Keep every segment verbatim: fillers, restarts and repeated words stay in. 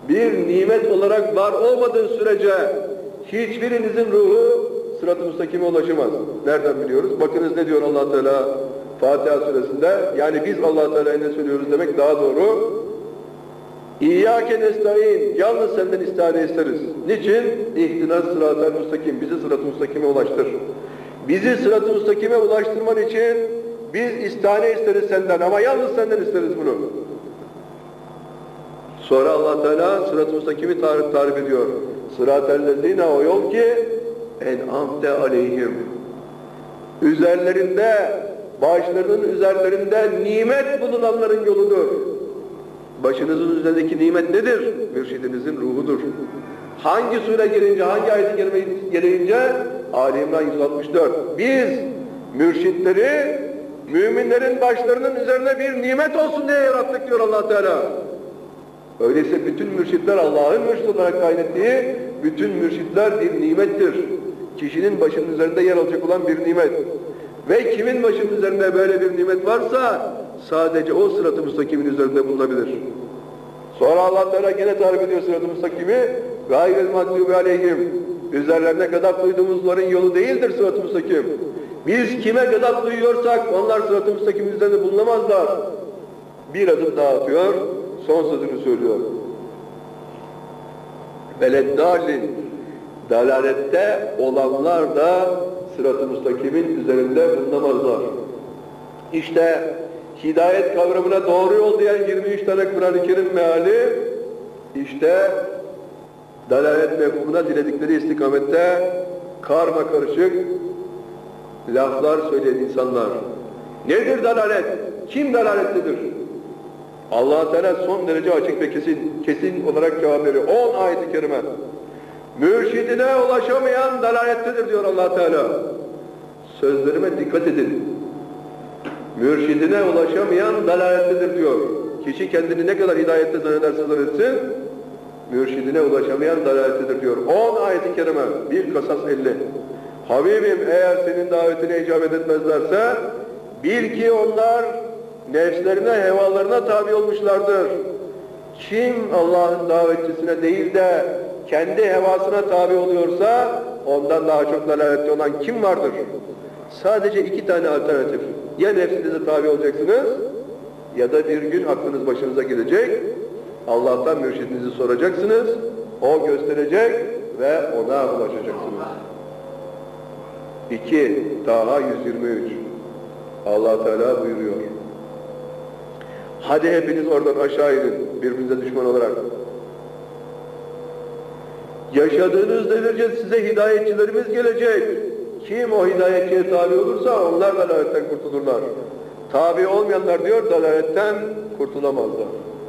bir nimet olarak var olmadığı sürece hiçbirinizin ruhu sırat-ı müstakime ulaşamaz. Nereden biliyoruz? Bakınız ne diyor Allah Teala Fatiha suresinde. Yani biz Allah Teala'ya ne söylüyoruz demek daha doğru. İyyâke nestaîn, yalnız senden istihare isteriz. Niçin? İhtinas sırat-ı müstakim, bizi sırat-ı müstakime ulaştır. Bizi sırat-ı müstakime ulaştırman için biz istihare isteriz senden ama yalnız senden isteriz bunu. Sonra Allah Teala sırat-ı müstakimi tarif, tarif ediyor. Sırat-ellezîne, o yol ki en'amte aleyhim. Üzerlerinde, başlarının üzerlerinde nimet bulunanların yoludur. Başınızın üzerindeki nimet nedir? Mürşidinizin ruhudur. Hangi sure gelince, hangi ayet-i gelince? Ali İmran yüz altmış dört. Biz mürşitleri müminlerin başlarının üzerine bir nimet olsun diye yarattık diyor Allah Teala. Öyleyse bütün mürşitler Allah'ın mürşid olarak tayin ettiği bütün mürşitler bir nimettir. Kişinin başının üzerinde yer alacak olan bir nimet. Ve kimin başının üzerinde böyle bir nimet varsa sadece o sırat-ı müstakimin üzerinde bulunabilir. Sonra Allah Teala gene tarif ediyor sırat-ı müstakimi. Gayril mağdubi aleyhim. Üzerlerine gadap duyduğumuzların yolu değildir sırat-ı müstakim. Biz kime gadap duyuyorsak onlar sırat-ı müstakimin üzerinde bulunamazlar. Bir adım daha atıyor, son sözünü söylüyor. Veleddâlin, dalalette olanlar da sırat-ı müstakimin üzerinde bulunamazlar. İşte hidayet kavramına doğru yol diyen yirmi üç tane Kur'an-ı Kerim meali, işte dalalet mefhumuna diledikleri istikamette karma karışık laflar söyleyen insanlar. Nedir dalalet? Kim dalaletlidir? Allah Teala son derece açık ve kesin, kesin olarak cevap veriyor. on ayet-i kerime. Mürşidine ulaşamayan dalalettedir diyor Allah Teala. Sözlerime dikkat edin. Mürşidine ulaşamayan dalalettedir diyor. Kişi kendini ne kadar hidayette zannederse zannetsin, mürşidine ulaşamayan dalalettedir diyor. on ayet-i kerime, bir Kasas elli. Habibim eğer senin davetine icabet etmezlerse, bil ki onlar nefslerine, hevalarına tabi olmuşlardır. Kim Allah'ın davetçisine değil de kendi hevasına tabi oluyorsa, ondan daha çok dalalette olan kim vardır? Sadece iki tane alternatif. Ya nefsinize tabi olacaksınız, ya da bir gün aklınız başınıza gelecek, Allah'tan mürşidinizi soracaksınız, o gösterecek ve ona ulaşacaksınız. iki Taha yüz yirmi üç. Allah Teala buyuruyor. Hadi hepiniz oradan aşağı inin, birbirinize düşman olarak. Yaşadığınız devirce size hidayetçilerimiz gelecek. Kim o hidayetçiye tabi olursa onlar dalaletten kurtulurlar. Tabi olmayanlar diyor dalaletten kurtulamazlar.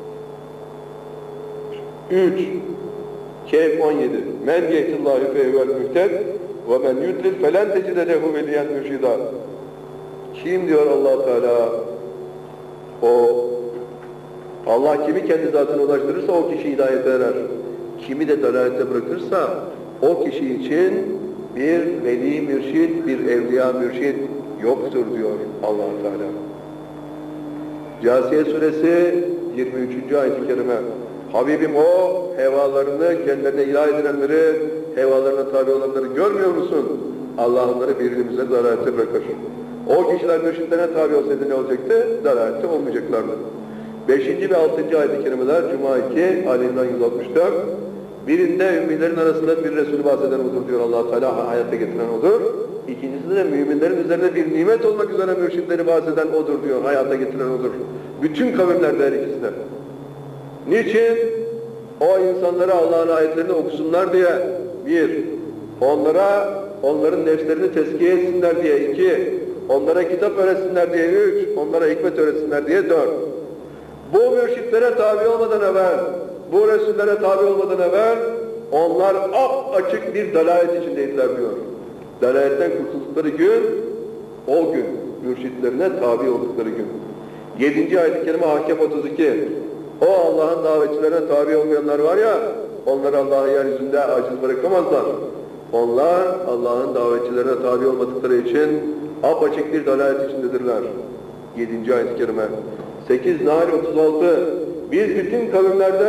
üç Kehf on yedi. Men yehdillâhu fehvel mühted ve men yudlil felen tecide lehu veliyen mürşidâ. Kim diyor Allah Teala? O Allah kimi kendi zatına ulaştırırsa o kişi hidayete erer. Kimi de dalalete bırakırsa o kişi için bir veli mürşid, bir evliya mürşid yoktur diyor Allah Teala. Câsiye suresi yirmi üçüncü ayet-i kerime. Habibim o hevalarını kendilerine ilah edilenleri, hevalarına tabi olanları görmüyor musun? Allah onları birbirimize dalalete bırakır. O kişiler mürşidlerine tabi olsaydı ne olacaktı? Dalalette olmayacaklardı. Beşinci ve altıncı ayet-i kerimeler Cuma iki, Ali İmran yüz altmış dört. Birinde ümmilerin arasında bir Resulü bahseden odur diyor Allah Teala, hayatta getiren odur. İkincisinde de müminlerin üzerine bir nimet olmak üzere mürşidleri bahseden odur diyor, hayatta getiren odur. Bütün kavimlerde her ikisi de. Niçin? O insanlara Allah'ın ayetlerini okusunlar diye, bir, onlara, onların nefslerini tezkiye etsinler diye, iki, onlara kitap öğretsinler diye, üç, onlara hikmet öğretsinler diye, dört. Bu mürşitlere tabi olmadan evvel, bu Resullere tabi olmadan evvel, onlar açık bir dalalet içindeydiler diyor. Dalaletten kurtuldukları gün, o gün, mürşitlerine tabi oldukları gün. Yedinci ayet-i kerime Ahkam otuz iki. O Allah'ın davetçilerine tabi olmayanlar var ya, onları Allah'ın yeryüzünde aciz bırakamazlar. Onlar Allah'ın davetçilerine tabi olmadıkları için apaçık bir dalalet içindedirler. Yedinci ayet-i kerime. sekiz Nahl otuz altı. Biz bütün kavimlerde